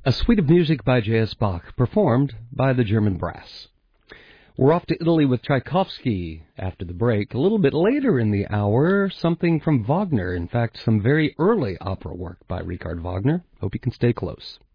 A suite of music by J.S. Bach, performed by the German brass. We're off to Italy with Tchaikovsky after the break. A little bit later in the hour, something from Wagner. In fact, some very early opera work by Richard Wagner. Hope you can stay close.